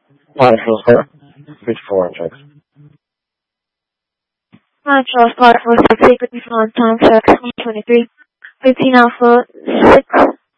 Marshall Square, Beach 4 checks. Charles Park for 6 frequency on time check 123. 15 Alpha 6